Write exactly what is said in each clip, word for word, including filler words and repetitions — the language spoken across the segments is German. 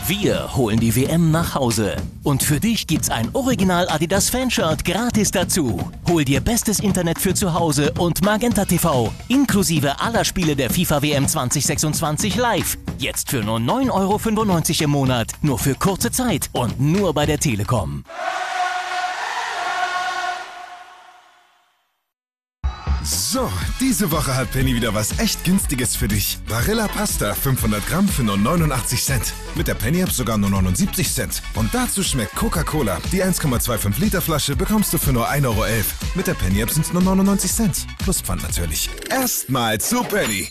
Wir holen die W M nach Hause. Und für dich gibt's ein Original Adidas Fanshirt gratis dazu. Hol dir bestes Internet für zu Hause und Magenta T V, inklusive aller Spiele der FIFA W M zwanzig sechsundzwanzig live. Jetzt für nur neun Euro fünfundneunzig im Monat, nur für kurze Zeit und nur bei der Telekom. So, diese Woche hat Penny wieder was echt Günstiges für dich. Barilla Pasta fünfhundert Gramm für nur neunundachtzig Cent. Mit der Penny-App sogar nur neunundsiebzig Cent. Und dazu schmeckt Coca-Cola. Die eins Komma fünfundzwanzig Liter Flasche bekommst du für nur ein Euro elf. Mit der Penny-App sind es nur neunundneunzig Cent. Plus Pfand natürlich. Erstmal zu Penny.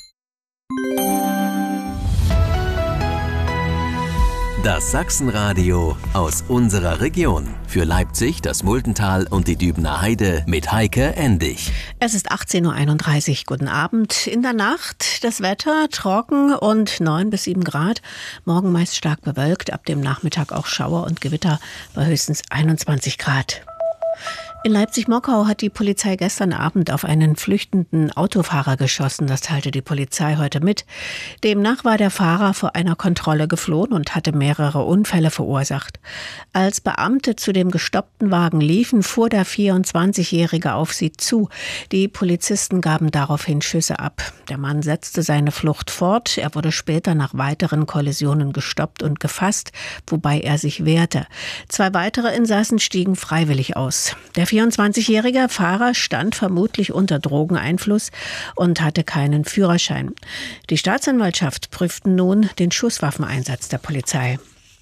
Das Sachsenradio aus unserer Region. Für Leipzig, das Multental und die Dübener Heide mit Heike Endig. Es ist achtzehn Uhr einunddreißig. Guten Abend. In der Nacht das Wetter trocken und neun bis sieben Grad. Morgen meist stark bewölkt. Ab dem Nachmittag auch Schauer und Gewitter bei höchstens einundzwanzig Grad. In Leipzig-Mockau hat die Polizei gestern Abend auf einen flüchtenden Autofahrer geschossen. Das teilte die Polizei heute mit. Demnach war der Fahrer vor einer Kontrolle geflohen und hatte mehrere Unfälle verursacht. Als Beamte zu dem gestoppten Wagen liefen, fuhr der vierundzwanzigjährige auf sie zu. Die Polizisten gaben daraufhin Schüsse ab. Der Mann setzte seine Flucht fort. Er wurde später nach weiteren Kollisionen gestoppt und gefasst, wobei er sich wehrte. Zwei weitere Insassen stiegen freiwillig aus. Der vierundzwanzigjährige Fahrer stand vermutlich unter Drogeneinfluss und hatte keinen Führerschein. Die Staatsanwaltschaft prüfte nun den Schusswaffeneinsatz der Polizei.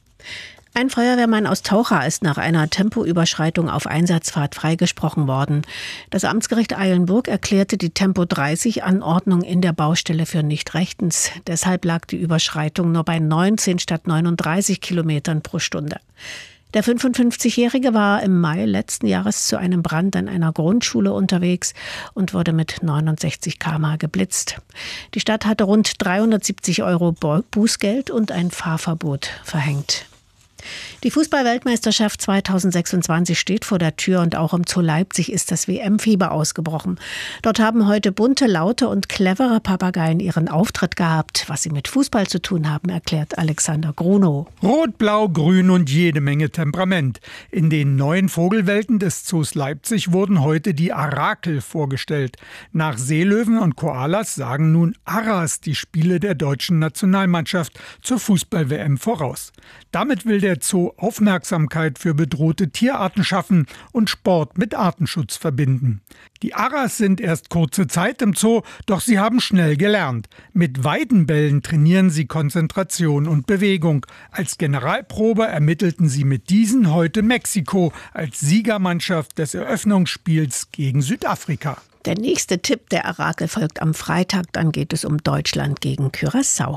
Ein Feuerwehrmann aus Taucha ist nach einer Tempoüberschreitung auf Einsatzfahrt freigesprochen worden. Das Amtsgericht Eilenburg erklärte die Tempo dreißig Anordnung in der Baustelle für nicht rechtens. Deshalb lag die Überschreitung nur bei neunzehn statt neununddreißig Kilometern pro Stunde. Der fünfundfünfzigjährige war im Mai letzten Jahres zu einem Brand an einer Grundschule unterwegs und wurde mit neunundsechzig Kilometer pro Stunde geblitzt. Die Stadt hatte rund dreihundertsiebzig Euro Bußgeld und ein Fahrverbot verhängt. Die Fußball-Weltmeisterschaft zweitausendsechsundzwanzig steht vor der Tür und auch im Zoo Leipzig ist das W M-Fieber ausgebrochen. Dort haben heute bunte, laute und clevere Papageien ihren Auftritt gehabt. Was sie mit Fußball zu tun haben, erklärt Alexander Grunow. Rot, Blau, Grün und jede Menge Temperament. In den neuen Vogelwelten des Zoos Leipzig wurden heute die Arakel vorgestellt. Nach Seelöwen und Koalas sagen nun Aras die Spiele der deutschen Nationalmannschaft zur Fußball-W M voraus. Damit will der Zoo Aufmerksamkeit für bedrohte Tierarten schaffen und Sport mit Artenschutz verbinden. Die Aras sind erst kurze Zeit im Zoo, doch sie haben schnell gelernt. Mit Weidenbällen trainieren sie Konzentration und Bewegung. Als Generalprobe ermittelten sie mit diesen heute Mexiko als Siegermannschaft des Eröffnungsspiels gegen Südafrika. Der nächste Tipp der Arakel folgt am Freitag, dann geht es um Deutschland gegen Curaçao.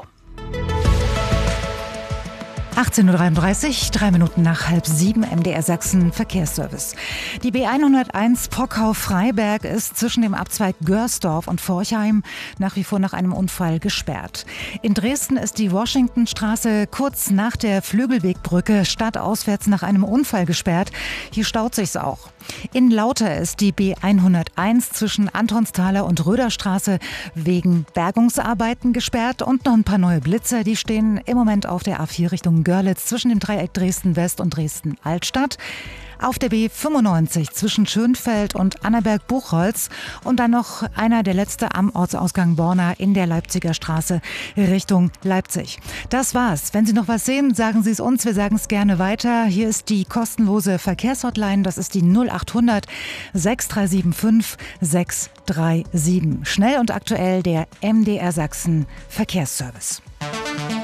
achtzehn Uhr dreiunddreißig, drei Minuten nach halb sieben, M D R Sachsen Verkehrsservice. Die B hunderteins Pockau-Freiberg ist zwischen dem Abzweig Görsdorf und Forchheim nach wie vor nach einem Unfall gesperrt. In Dresden ist die Washingtonstraße kurz nach der Flügelwegbrücke stadtauswärts nach einem Unfall gesperrt. Hier staut sich's auch. In Lauter ist die B hunderteins zwischen Antonsthaler und Röderstraße wegen Bergungsarbeiten gesperrt und noch ein paar neue Blitzer, die stehen im Moment auf der A vier Richtung Görlitz zwischen dem Dreieck Dresden-West und Dresden-Altstadt. Auf der B fünfundneunzig zwischen Schönfeld und Annaberg-Buchholz und dann noch einer der letzte am Ortsausgang Borna in der Leipziger Straße Richtung Leipzig. Das war's. Wenn Sie noch was sehen, sagen Sie es uns. Wir sagen es gerne weiter. Hier ist die kostenlose Verkehrshotline. Das ist die null achthundert sechs drei sieben fünf sechs drei sieben. Schnell und aktuell der M D R Sachsen Verkehrsservice.